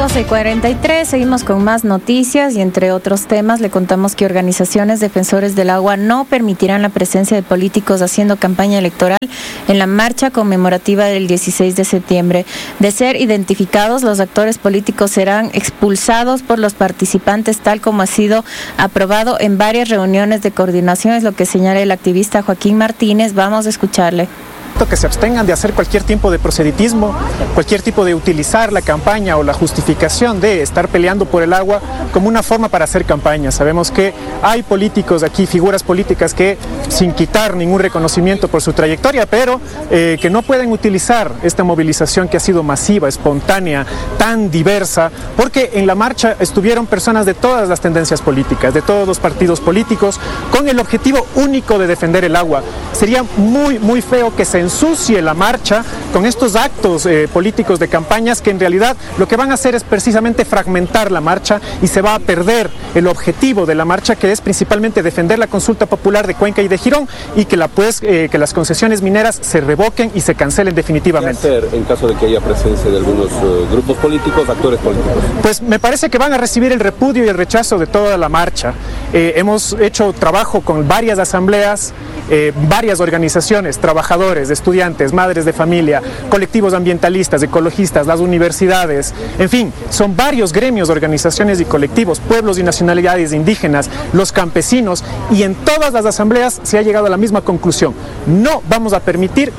12:43, seguimos con más noticias y entre otros temas le contamos que organizaciones defensores del agua no permitirán la presencia de políticos haciendo campaña electoral en la marcha conmemorativa del 16 de septiembre. De ser identificados, los actores políticos serán expulsados por los participantes, tal como ha sido aprobado en varias reuniones de coordinación, es lo que señala el activista Joaquín Martínez. Vamos a escucharle. Que se abstengan de hacer cualquier tipo de proselitismo, cualquier tipo de utilizar la campaña o la justificación de estar peleando por el agua como una forma para hacer campaña. Sabemos que hay políticos aquí, figuras políticas que sin quitar ningún reconocimiento por su trayectoria, pero que no pueden utilizar esta movilización que ha sido masiva, espontánea, tan diversa, porque en la marcha estuvieron personas de todas las tendencias políticas, de todos los partidos políticos, con el objetivo único de defender el agua. Sería muy feo que se ensucie la marcha con estos actos políticos de campañas que en realidad lo que van a hacer es precisamente fragmentar la marcha y se va a perder el objetivo de la marcha, que es principalmente defender la consulta popular de Cuenca y de Girón y que las concesiones mineras se revoquen y se cancelen definitivamente. ¿Qué hacer en caso de que haya presencia de algunos grupos políticos, actores políticos? Pues me parece que van a recibir el repudio y el rechazo de toda la marcha. Hemos hecho trabajo con varias asambleas, varias organizaciones, trabajadores, estudiantes, madres de familia, colectivos ambientalistas, ecologistas, las universidades, en fin, son varios gremios, organizaciones y colectivos, pueblos y nacionalidades indígenas, los campesinos, y en todas las asambleas se ha llegado a la misma conclusión. No vamos a permitir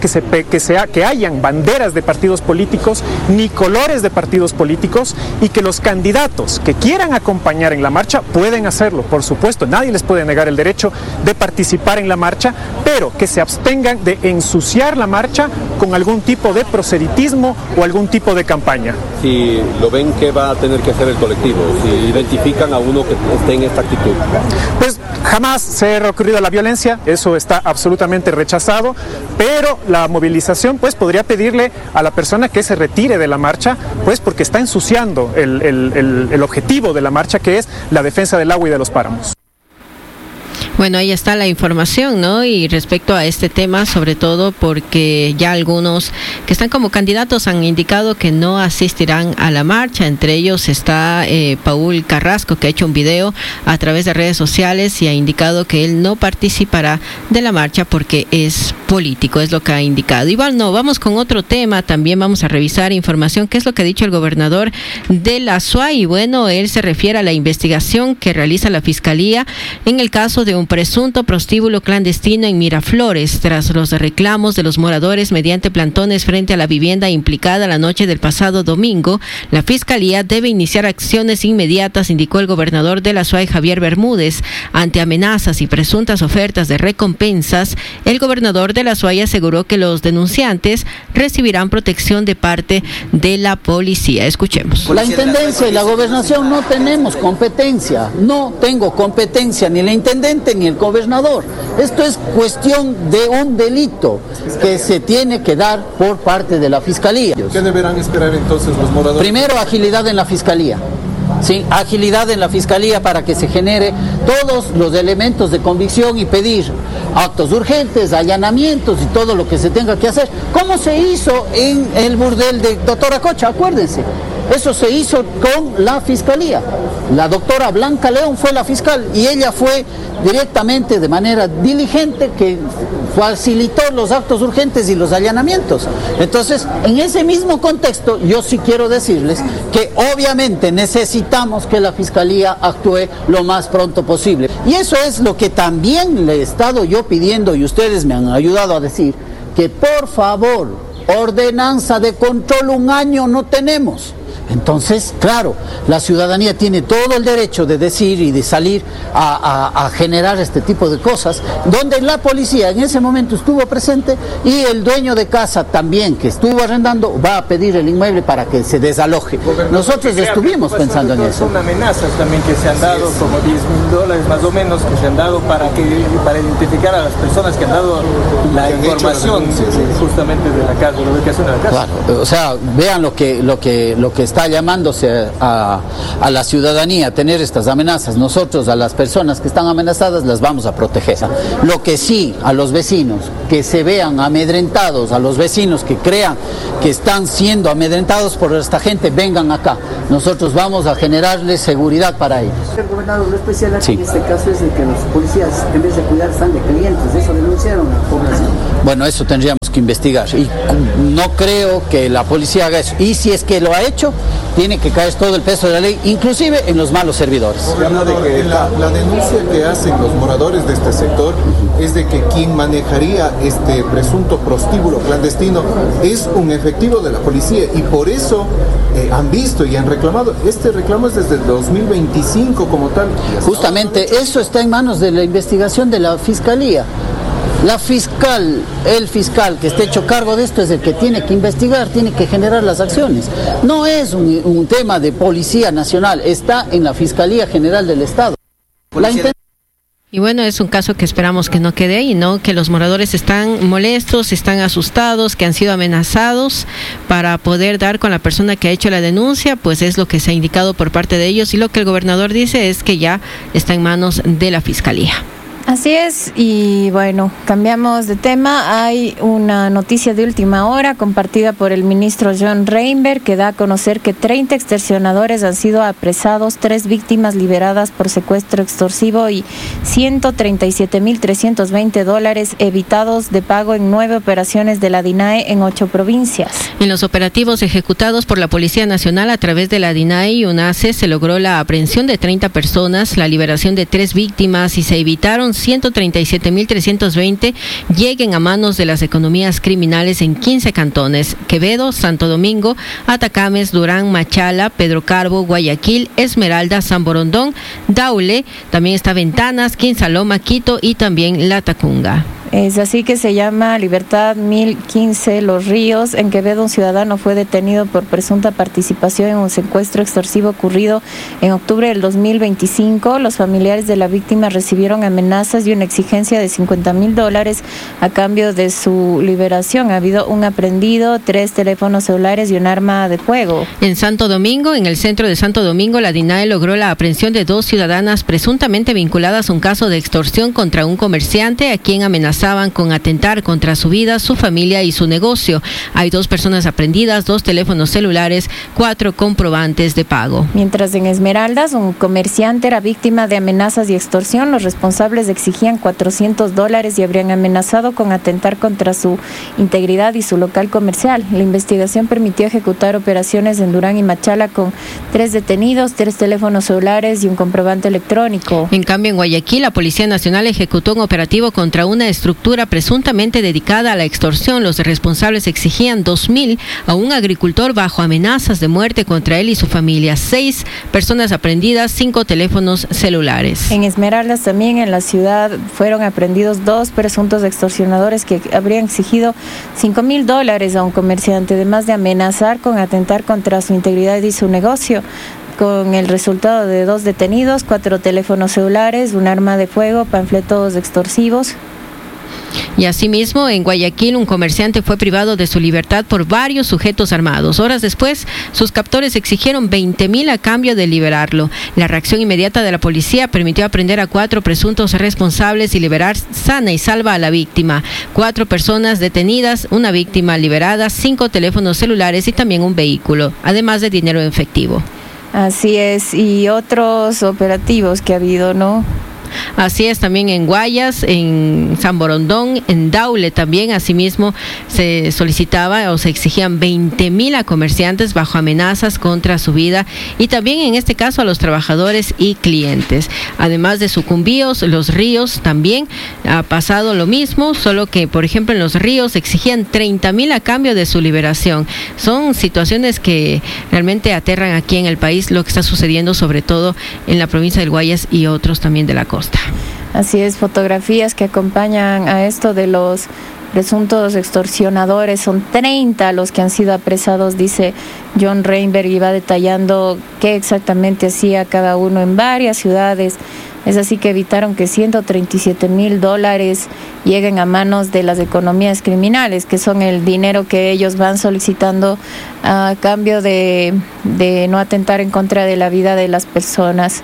que hayan banderas de partidos políticos ni colores de partidos políticos, y que los candidatos que quieran acompañar en la marcha pueden hacerlo, por supuesto, nadie les puede negar el derecho de participar en la marcha, pero que se abstengan de ensuciar la marcha con algún tipo de proselitismo o algún tipo de campaña. Si lo ven, ¿qué va a tener que hacer el colectivo? Si identifican a uno que esté en esta actitud. Pues jamás se ha recurrido a la violencia, eso está absolutamente rechazado, pero la movilización pues podría pedirle a la persona que se retire de la marcha, pues porque está ensuciando el objetivo de la marcha, que es la defensa del agua y de los páramos. Bueno, ahí está la información, ¿no? Y respecto a este tema, sobre todo porque ya algunos que están como candidatos han indicado que no asistirán a la marcha. Entre ellos está Paul Carrasco, que ha hecho un video a través de redes sociales y ha indicado que él no participará de la marcha porque es político, es lo que ha indicado. Igual no, vamos con otro tema, también vamos a revisar información, qué es lo que ha dicho el gobernador de la SUAY. Y bueno, él se refiere a la investigación que realiza la Fiscalía en el caso de un presunto prostíbulo clandestino en Miraflores, tras los reclamos de los moradores mediante plantones frente a la vivienda implicada la noche del pasado domingo. La Fiscalía debe iniciar acciones inmediatas, indicó el gobernador de la SUAY, Javier Bermúdez. Ante amenazas y presuntas ofertas de recompensas, el gobernador de la SUAY aseguró que los denunciantes recibirán protección de parte de la policía. Escuchemos. La intendencia y la gobernación no tenemos competencia, no tengo competencia, ni la intendente ni el gobernador. Esto es cuestión de un delito que se tiene que dar por parte de la Fiscalía. ¿Qué deberán esperar entonces los moradores? Primero, agilidad en la Fiscalía. Sí, agilidad en la Fiscalía para que se genere todos los elementos de convicción y pedir actos urgentes, allanamientos y todo lo que se tenga que hacer, como se hizo en el burdel de doctora Cocha, acuérdense. Eso se hizo con la Fiscalía. La doctora Blanca León fue la fiscal y ella fue directamente, de manera diligente, que facilitó los actos urgentes y los allanamientos. Entonces, en ese mismo contexto, yo sí quiero decirles que obviamente necesitamos que la Fiscalía actúe lo más pronto posible. Y eso es lo que también le he estado yo pidiendo, y ustedes me han ayudado a decir, que por favor, ordenanza de control 1 año no tenemos. Entonces, claro, la ciudadanía tiene todo el derecho de decir y de salir a generar este tipo de cosas, donde la policía en ese momento estuvo presente y el dueño de casa también, que estuvo arrendando, va a pedir el inmueble para que se desaloje. Nosotros estuvimos pensando en eso. Son amenazas también que se han dado, como $10,000 más o menos, que se han dado para identificar a las personas que han dado la información justamente de la casa, de la ubicación de la casa. Claro, o sea, vean lo que está está llamándose a la ciudadanía a tener estas amenazas. Nosotros a las personas que están amenazadas las vamos a proteger. Lo que sí, a los vecinos que se vean amedrentados, a los vecinos que crean que están siendo amedrentados por esta gente, vengan acá. Nosotros vamos a generarles seguridad para ellos. El gobernador, lo especial aquí en este caso es de que los policías, en vez de cuidar, están de clientes. Eso denunciaron a la población. Bueno, eso tendríamos que investigar y no creo que la policía haga eso. Y si es que lo ha hecho, tiene que caer todo el peso de la ley, inclusive en los malos servidores. Se habla de que la denuncia que hacen los moradores de este sector es de que quien manejaría este presunto prostíbulo clandestino es un efectivo de la policía y por eso han visto y han reclamado. Este reclamo es desde el 2025 como tal. Justamente eso está en manos de la investigación de la Fiscalía. El fiscal que esté hecho cargo de esto es el que tiene que investigar, tiene que generar las acciones. No es un tema de Policía Nacional, está en la Fiscalía General del Estado. Y bueno, es un caso que esperamos que no quede ahí, ¿no? Que los moradores están molestos, están asustados, que han sido amenazados para poder dar con la persona que ha hecho la denuncia, pues es lo que se ha indicado por parte de ellos y lo que el gobernador dice es que ya está en manos de la Fiscalía. Así es, y bueno, cambiamos de tema. Hay una noticia de última hora compartida por el ministro John Reinberg que da a conocer que 30 extorsionadores han sido apresados, 3 víctimas liberadas por secuestro extorsivo y $137,320 evitados de pago en 9 operaciones de la DINAE en 8 provincias. En los operativos ejecutados por la Policía Nacional a través de la DINAE y UNACE se logró la aprehensión de 30 personas, la liberación de 3 víctimas y se evitaron 137,320 lleguen a manos de las economías criminales en 15 cantones: Quevedo, Santo Domingo, Atacames, Durán, Machala, Pedro Carbo, Guayaquil, Esmeralda, San Borondón, Daule, también está Ventanas, Quinsaloma, Quito y también Latacunga. Es así que se llama Libertad 1015 Los Ríos. En Quevedo, un ciudadano fue detenido por presunta participación en un secuestro extorsivo ocurrido en octubre del 2025. Los familiares de la víctima recibieron amenazas y una exigencia de $50,000 a cambio de su liberación. Ha habido un aprehendido, 3 teléfonos celulares y un arma de fuego. En Santo Domingo, en el centro de Santo Domingo, la DINAE logró la aprehensión de 2 ciudadanas presuntamente vinculadas a un caso de extorsión contra un comerciante a quien amenazaban con atentar contra su vida, su familia y su negocio. Hay 2 personas aprehendidas, 2 teléfonos celulares, 4 comprobantes de pago. Mientras en Esmeraldas, un comerciante era víctima de amenazas y extorsión. Los responsables exigían $400 y habrían amenazado con atentar contra su integridad y su local comercial. La investigación permitió ejecutar operaciones en Durán y Machala con 3 detenidos, 3 teléfonos celulares y un comprobante electrónico. En cambio, en Guayaquil, la Policía Nacional ejecutó un operativo contra una estructura presuntamente dedicada a la extorsión. Los responsables exigían $2,000 a un agricultor bajo amenazas de muerte contra él y su familia. 6 personas aprehendidas, 5 teléfonos celulares. En Esmeraldas, también en la ciudad, fueron aprehendidos 2 presuntos extorsionadores que habrían exigido $5,000 a un comerciante, además de amenazar con atentar contra su integridad y su negocio, con el resultado de 2 detenidos, 4 teléfonos celulares, un arma de fuego, panfletos extorsivos. Y asimismo, en Guayaquil, un comerciante fue privado de su libertad por varios sujetos armados. Horas después, sus captores exigieron $20,000 a cambio de liberarlo. La reacción inmediata de la policía permitió aprender a 4 presuntos responsables y liberar sana y salva a la víctima. 4 personas detenidas, una víctima liberada, 5 teléfonos celulares y también un vehículo, además de dinero en efectivo. Así es, y otros operativos que ha habido, ¿no? Así es, también en Guayas, en San Borondón, en Daule también, asimismo se solicitaba o se exigían $20,000 a comerciantes bajo amenazas contra su vida y también en este caso a los trabajadores y clientes. Además de Sucumbíos, Los Ríos también ha pasado lo mismo, solo que por ejemplo en Los Ríos exigían $30,000 a cambio de su liberación. Son situaciones que realmente aterran aquí en el país, lo que está sucediendo sobre todo en la provincia del Guayas y otros también de la costa. Así es, fotografías que acompañan a esto de los presuntos extorsionadores. Son 30 los que han sido apresados, dice John Reinberg, y va detallando qué exactamente hacía cada uno en varias ciudades Es así que evitaron que $137,000 lleguen a manos de las economías criminales, que son el dinero que ellos van solicitando a cambio de no atentar en contra de la vida de las personas.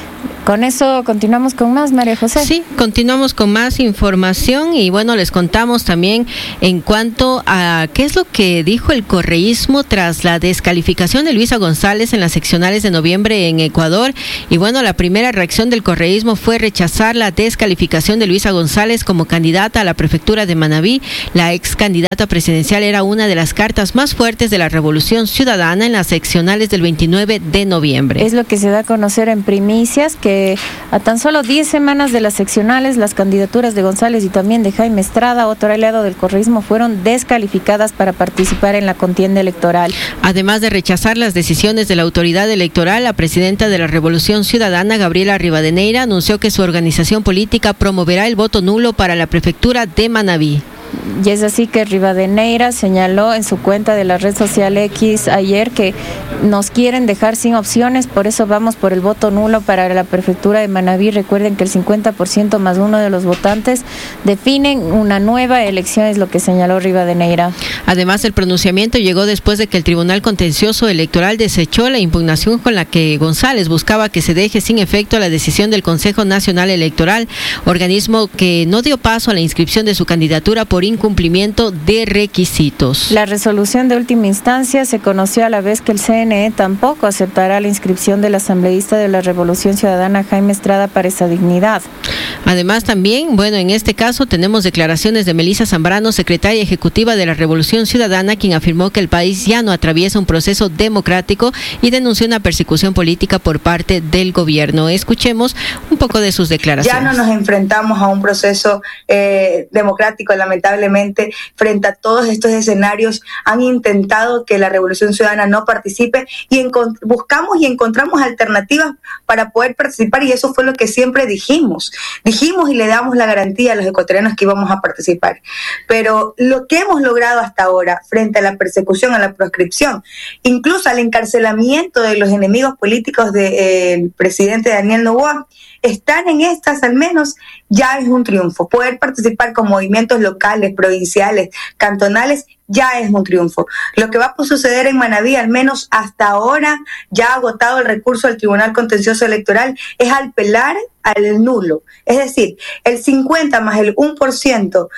Con eso continuamos con más, María José. Sí, continuamos con más información y bueno, les contamos también en cuanto a qué es lo que dijo el correísmo tras la descalificación de Luisa González en las seccionales de noviembre en Ecuador. Y bueno, la primera reacción del correísmo fue rechazar la descalificación de Luisa González como candidata a la prefectura de Manabí. La ex candidata presidencial era una de las cartas más fuertes de la Revolución Ciudadana en las seccionales del 29 de noviembre. Es lo que se da a conocer en primicias, que a tan solo 10 semanas de las seccionales, las candidaturas de González y también de Jaime Estrada, otro aliado del correísmo, fueron descalificadas para participar en la contienda electoral. Además de rechazar las decisiones de la autoridad electoral, la presidenta de la Revolución Ciudadana, Gabriela Rivadeneira, anunció que su organización política promoverá el voto nulo para la prefectura de Manabí. Y es así que Rivadeneira señaló en su cuenta de la red social X ayer que nos quieren dejar sin opciones, por eso vamos por el voto nulo para la prefectura de Manabí. Recuerden que el 50% más uno de los votantes definen una nueva elección, es lo que señaló Rivadeneira. Además, el pronunciamiento llegó después de que el Tribunal Contencioso Electoral desechó la impugnación con la que González buscaba que se deje sin efecto la decisión del Consejo Nacional Electoral, organismo que no dio paso a la inscripción de su candidatura por incumplimiento de requisitos. La resolución de última instancia se conoció a la vez que el CNE tampoco aceptará la inscripción del asambleísta de la Revolución Ciudadana Jaime Estrada para esa dignidad. Además también, bueno, en este caso tenemos declaraciones de Melissa Zambrano, secretaria ejecutiva de la Revolución Ciudadana, quien afirmó que el país ya no atraviesa un proceso democrático y denunció una persecución política por parte del gobierno. Escuchemos un poco de sus declaraciones. Ya no nos enfrentamos a un proceso democrático, lamentablemente, frente a todos estos escenarios han intentado que la Revolución Ciudadana no participe y buscamos y encontramos alternativas para poder participar, y eso fue lo que siempre dijimos y le damos la garantía a los ecuatorianos que íbamos a participar. Pero lo que hemos logrado hasta ahora frente a la persecución, a la proscripción, incluso al encarcelamiento de los enemigos políticos del presidente Daniel Noboa, estar en estas al menos ya es un triunfo. Poder participar con movimientos locales, provinciales, cantonales, ya es un triunfo. Lo que va a suceder en Manabí, al menos hasta ahora, ya agotado el recurso al Tribunal Contencioso Electoral, es apelar al nulo. Es decir, el 50 más el 1%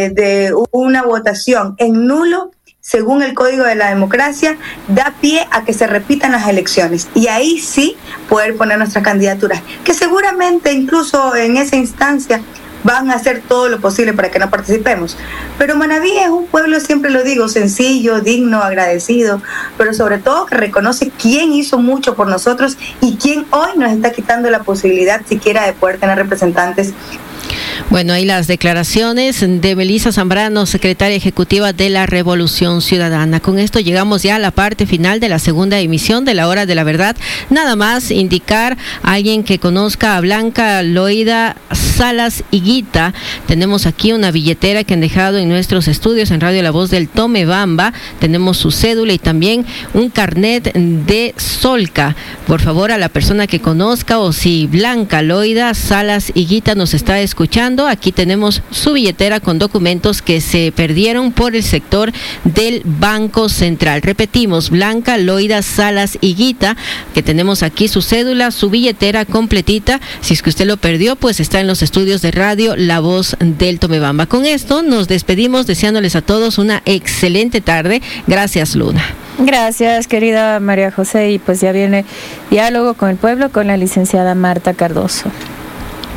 de una votación en nulo, según el Código de la Democracia, da pie a que se repitan las elecciones. Y ahí sí poder poner nuestras candidaturas, que seguramente incluso en esa instancia van a hacer todo lo posible para que no participemos. Pero Manabí es un pueblo, siempre lo digo, sencillo, digno, agradecido, pero sobre todo que reconoce quién hizo mucho por nosotros y quién hoy nos está quitando la posibilidad siquiera de poder tener representantes. Bueno, ahí las declaraciones de Melissa Zambrano, secretaria ejecutiva de la Revolución Ciudadana. Con esto llegamos ya a la parte final de la segunda emisión de La Hora de la Verdad. Nada más indicar a alguien que conozca a Blanca Loida Salas Higuita. Tenemos aquí una billetera que han dejado en nuestros estudios en Radio La Voz del Tomebamba. Tenemos su cédula y también un carnet de Solca. Por favor, a la persona que conozca, o si Blanca Loida Salas Higuita nos está escuchando, aquí tenemos su billetera con documentos que se perdieron por el sector del Banco Central. Repetimos, Blanca Loida Salas Higuita, que tenemos aquí su cédula, su billetera completita. Si es que usted lo perdió, pues está en los estudios de Radio La Voz del Tomebamba. Con esto nos despedimos deseándoles a todos una excelente tarde. Gracias, Luna. Gracias, querida María José, y pues ya viene Diálogo con el Pueblo con la licenciada Marta Cardoso.